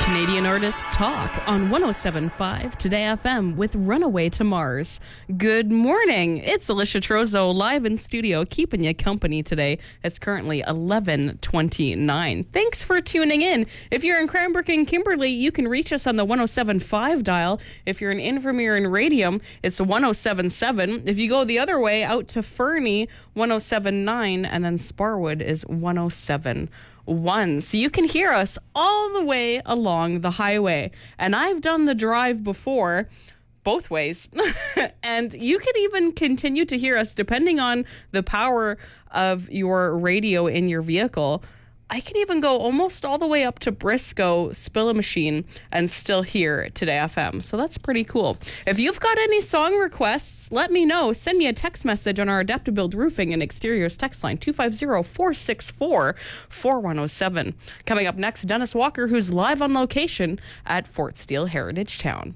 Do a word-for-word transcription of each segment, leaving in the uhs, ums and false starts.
Canadian Artists Talk on one oh seven point five Today F M with Runaway to Mars. Good morning. It's Alicia Trozo live in studio keeping you company today. It's currently eleven twenty-nine. Thanks for tuning in. If you're in Cranbrook and Kimberley, you can reach us on the one oh seven point five dial. If you're in Invermere and Radium, it's one oh seven point seven. If you go the other way out to Fernie, one oh seven point nine, and then Sparwood is one oh seven point one. So you can hear us all the way along the highway. And I've done the drive before, both ways. And you can even continue to hear us depending on the power of your radio in your vehicle. I can even go almost all the way up to Briscoe, Spill-A-Machine, and still hear Today F M. So that's pretty cool. If you've got any song requests, let me know. Send me a text message on our Adaptabuild Roofing and Exteriors text line, two five zero, four six four, four one zero seven. Coming up next, Dennis Walker, who's live on location at Fort Steele Heritage Town.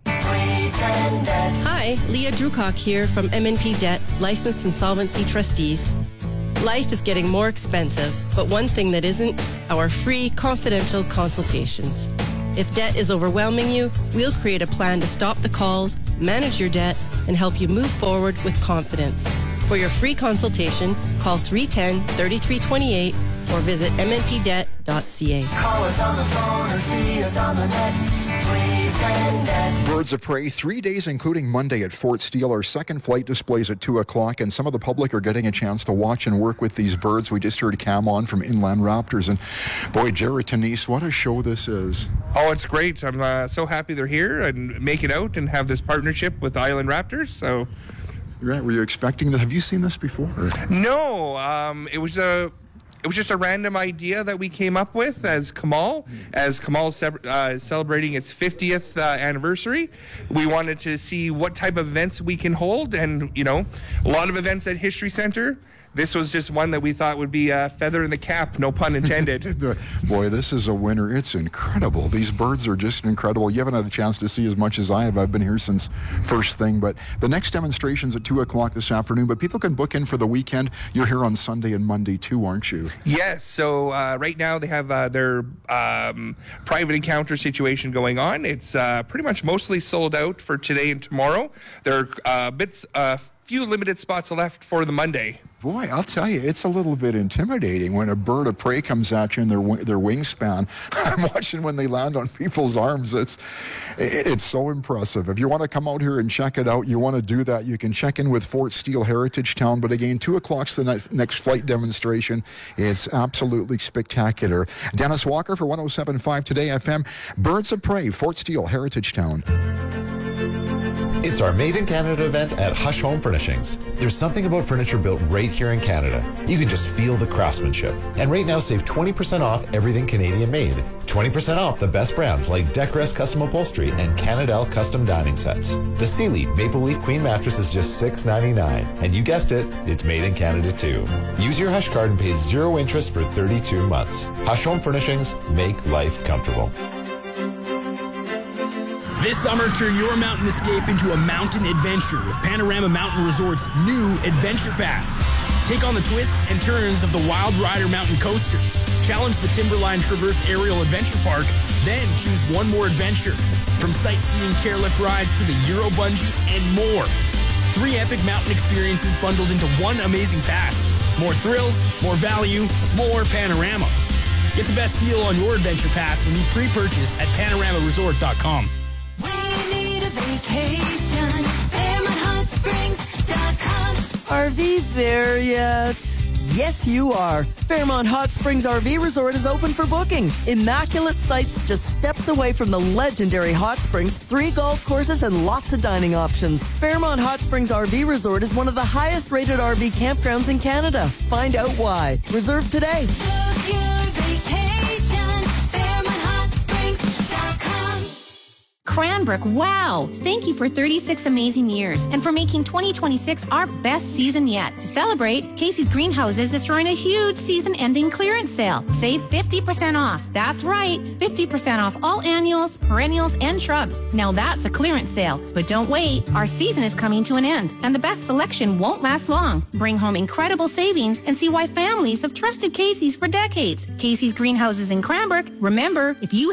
Hi, Leah Drucock here from M N P Debt, Licensed Insolvency Trustees. Life is getting more expensive, but one thing that isn't, our free confidential consultations. If debt is overwhelming you, we'll create a plan to stop the calls, manage your debt, and help you move forward with confidence. For your free consultation, call three one zero, three three two eight or visit m n p debt dot c a. Call us on the phone or see us on the net. three ten net. Birds of Prey, three days including Monday at Fort Steele. Our second flight displays at two o'clock, and some of the public are getting a chance to watch and work with these birds. We just heard Cam on from Inland Raptors, and boy, Jared Tenise, what a show this is. Oh, it's great. I'm uh, so happy they're here and make it out and have this partnership with Island Raptors. So, right, were you expecting that? Have you seen this before? Or? No, um, it was a... It was just a random idea that we came up with as Kamal, as Kamal uh, celebrating its fiftieth uh, anniversary. We wanted to see what type of events we can hold, and, you know, a lot of events at History Center. This was just one that we thought would be a feather in the cap, no pun intended. Boy, this is a winner. It's incredible. These birds are just incredible. You haven't had a chance to see as much as I have. I've been here since first thing, but the next demonstration's at two o'clock this afternoon, but people can book in for the weekend. You're here on Sunday and Monday too, aren't you? Yes, so uh, right now they have uh, their um, private encounter situation going on. It's uh, pretty much mostly sold out for today and tomorrow. There are uh, bits, uh, few limited spots left for the Monday. Boy, I'll tell you, it's a little bit intimidating when a bird of prey comes at you in their their wingspan. I'm watching when they land on people's arms. It's it's so impressive. If you want to come out here and check it out, you want to do that, you can check in with Fort Steele Heritage Town. But again, two o'clock's the next, next flight demonstration. It's absolutely spectacular. Dennis Walker for one oh seven point five Today F M. Birds of Prey, Fort Steele Heritage Town. It's our Made in Canada event at Hush Home Furnishings. There's something about furniture built right here in Canada. You can just feel the craftsmanship. And right now, save twenty percent off everything Canadian made. twenty percent off the best brands like Decrest Custom Upholstery and Canadel Custom Dining Sets. The Sealy Maple Leaf Queen Mattress is just six ninety-nine. And you guessed it, it's made in Canada too. Use your Hush card and pay zero interest for thirty-two months. Hush Home Furnishings, make life comfortable. This summer, turn your mountain escape into a mountain adventure with Panorama Mountain Resort's new Adventure Pass. Take on the twists and turns of the Wild Rider Mountain Coaster. Challenge the Timberline Traverse Aerial Adventure Park, then choose one more adventure. From sightseeing chairlift rides to the Euro Bungee and more. Three epic mountain experiences bundled into one amazing pass. More thrills, more value, more Panorama. Get the best deal on your Adventure Pass when you pre-purchase at panorama resort dot com. We need a vacation. Fairmont Hot Springs dot com. R V there yet? Yes, you are. Fairmont Hot Springs R V Resort is open for booking. Immaculate sites just steps away from the legendary hot springs, three golf courses, and lots of dining options. Fairmont Hot Springs R V Resort is one of the highest rated R V campgrounds in Canada. Find out why. Reserve today. Book your vacation. Fairmont Hot Springs dot com. Cranbrook, wow! Thank you for thirty-six amazing years and for making twenty twenty-six our best season yet. To celebrate, Casey's Greenhouses is throwing a huge season-ending clearance sale. Save fifty percent off. That's right, fifty percent off all annuals, perennials, and shrubs. Now that's a clearance sale. But don't wait, our season is coming to an end, and the best selection won't last long. Bring home incredible savings and see why families have trusted Casey's for decades. Casey's Greenhouses in Cranbrook. Remember, if you